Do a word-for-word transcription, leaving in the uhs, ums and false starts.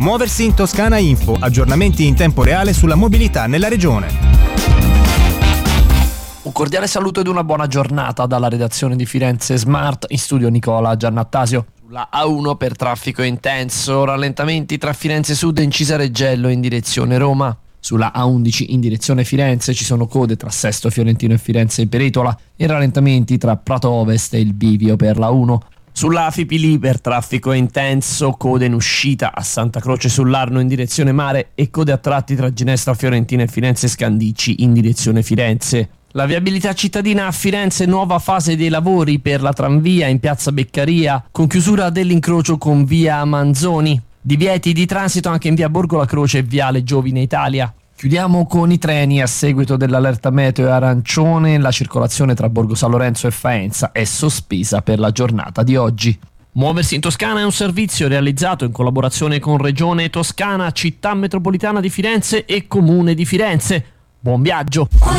Muoversi in Toscana Info, aggiornamenti in tempo reale sulla mobilità nella regione. Un cordiale saluto ed una buona giornata dalla redazione di Firenze Smart, in studio Nicola Giannattasio. Sulla A uno per traffico intenso, rallentamenti tra Firenze Sud e Incisa Reggello in direzione Roma. Sulla A undici in direzione Firenze ci sono code tra Sesto Fiorentino e Firenze Peretola e rallentamenti tra Prato Ovest e il bivio per la uno. Sulla A Fipili per traffico intenso, code in uscita a Santa Croce sull'Arno in direzione mare e code a tratti tra Ginestra Fiorentina e Firenze Scandicci in direzione Firenze. La viabilità cittadina a Firenze, nuova fase dei lavori per la tranvia in piazza Beccaria, con chiusura dell'incrocio con via Manzoni. Divieti di transito anche in via Borgo la Croce e viale Giovine Italia. Chiudiamo con i treni. A seguito dell'allerta meteo arancione, la circolazione tra Borgo San Lorenzo e Faenza è sospesa per la giornata di oggi. Muoversi in Toscana è un servizio realizzato in collaborazione con Regione Toscana, Città Metropolitana di Firenze e Comune di Firenze. Buon viaggio!